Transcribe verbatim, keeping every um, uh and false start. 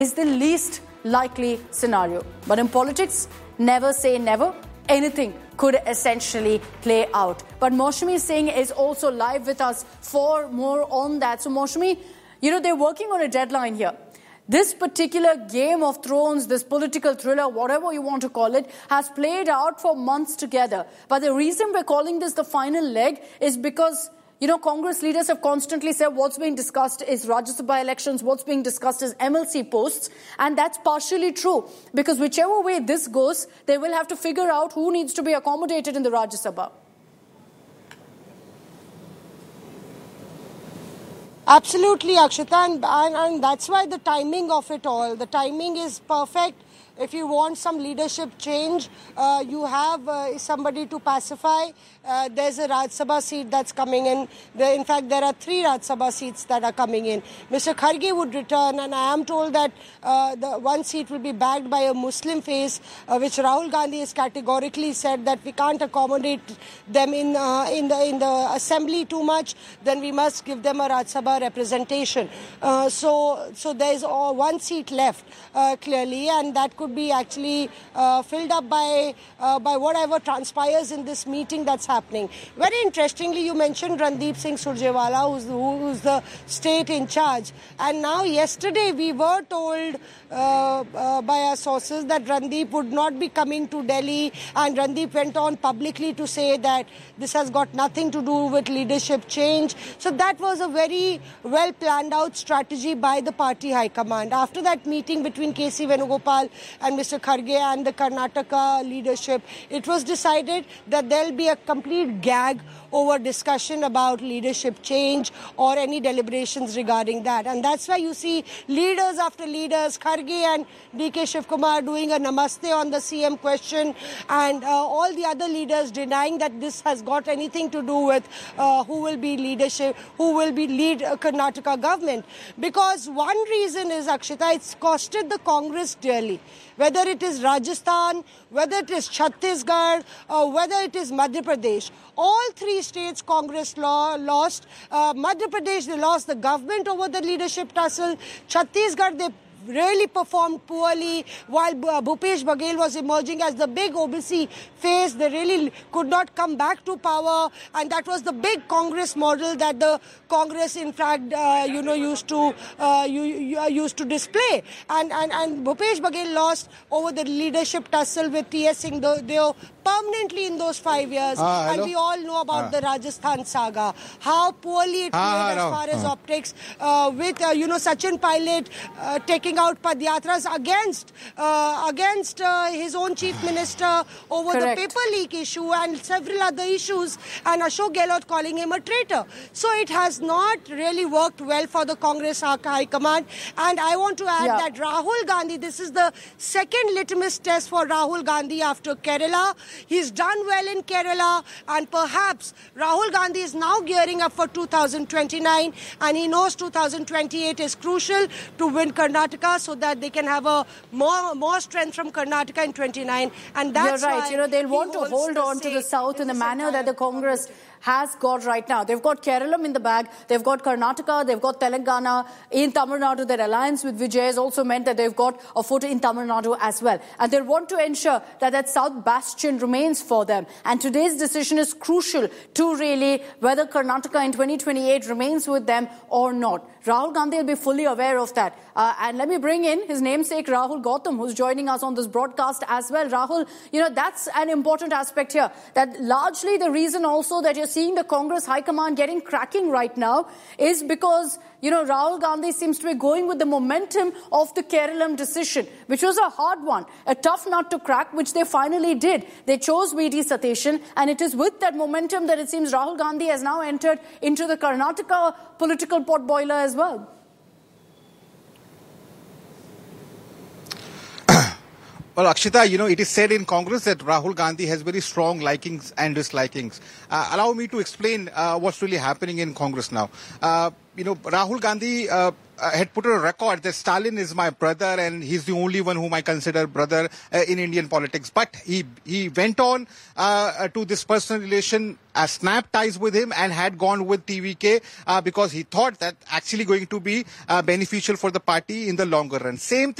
is the least likely scenario. But in politics, never say never. Anything could essentially play out. But Moushumi Singh is also live with us for more on that. So Moushumi, you know, they're working on a deadline here. This particular Game of Thrones, this political thriller, whatever you want to call it, has played out for months together. But the reason we're calling this the final leg is because, you know, Congress leaders have constantly said what's being discussed is Rajya Sabha elections, what's being discussed is M L C posts. And that's partially true, because whichever way this goes, they will have to figure out who needs to be accommodated in the Rajya Sabha. Absolutely, Akshita, and, and, and that's why the timing of it all, the timing is perfect. If you want some leadership change, uh, you have uh, somebody to pacify. Uh, there's a Rajya Sabha seat that's coming in. There, in fact, there are three Rajya Sabha seats that are coming in. Mister Kharge would return, and I am told that uh, the one seat will be backed by a Muslim face, uh, which Rahul Gandhi has categorically said that we can't accommodate them in uh, in the in the assembly too much. Then we must give them a Rajya Sabha representation. Uh, so so there is uh, one seat left uh, clearly, and that could be actually uh, filled up by uh, by whatever transpires in this meeting that's happening. Very interestingly, you mentioned Randeep Singh Surjewala, who's, who's the state in charge. And now yesterday we were told uh, uh, by our sources that Randeep would not be coming to Delhi, and Randeep went on publicly to say that this has got nothing to do with leadership change. So that was a very well planned out strategy by the party high command. After that meeting between K C Venugopal and Mister Kharge and the Karnataka leadership, it was decided that there'll be a complete gag over discussion about leadership change or any deliberations regarding that. And that's why you see leaders after leaders, Kharge and D K Shivkumar doing a namaste on the C M question, and uh, all the other leaders denying that this has got anything to do with uh, who will be leadership, who will be lead uh, Karnataka government. Because one reason is, Akshita, it's costed the Congress dearly. Whether it is Rajasthan, whether it is Chhattisgarh, or whether it is Madhya Pradesh, all three states Congress law, lost. Uh, Madhya Pradesh, they lost the government over the leadership tussle. Chhattisgarh, they really performed poorly, while Bhupesh Baghel was emerging as the big O B C face. They really could not come back to power, and that was the big Congress model that the Congress, in fact, uh, you know, used to uh, you, you, used to display. And and and Bhupesh Baghel lost over the leadership tussle with T S Singh Deo permanently in those five years. Ah, and we all know about ah. the Rajasthan saga, how poorly it ah, played as far as ah. optics, uh, with uh, you know Sachin Pilot uh, taking out Padyatras against uh, against uh, his own chief minister over Correct. the paper leak issue and several other issues, and Ashok Gehlot calling him a traitor. So it has not really worked well for the Congress High Command. And I want to add yeah. that Rahul Gandhi, this is the second litmus test for Rahul Gandhi after Kerala. He's done well in Kerala, and perhaps Rahul Gandhi is now gearing up for two thousand twenty-nine, and he knows two thousand twenty-eight is crucial to win Karnataka, so that they can have a more more strength from Karnataka in twenty-nine. And that's You're right. Why you know, they'll want to hold on to the south in the manner that the Congress has got right now. They've got Kerala in the bag, they've got Karnataka, they've got Telangana. In Tamil Nadu, their alliance with Vijay has also meant that they've got a foot in Tamil Nadu as well. And they'll want to ensure that that south bastion remains for them. And today's decision is crucial to really whether Karnataka in twenty twenty-eight remains with them or not. Rahul Gandhi will be fully aware of that. Uh, and let me bring in his namesake, Rahul Gautam, who's joining us on this broadcast as well. Rahul, you know, that's an important aspect here. That largely the reason also that you're seeing the Congress High Command getting cracking right now is because, you know, Rahul Gandhi seems to be going with the momentum of the Keralam decision, which was a hard one, a tough nut to crack, which they finally did. They chose V D Sateshan, and it is with that momentum that it seems Rahul Gandhi has now entered into the Karnataka political potboiler as well. Well, Akshita, you know, it is said in Congress that Rahul Gandhi has very strong likings and dislikings. Uh, allow me to explain uh, what's really happening in Congress now. Uh, you know, Rahul Gandhi uh, had put on a record that Stalin is my brother and he's the only one whom I consider brother uh, in Indian politics. But he he went on uh, to this personal relation, uh, snapped ties with him and had gone with T V K uh, because he thought that actually going to be uh, beneficial for the party in the longer run. Same thing.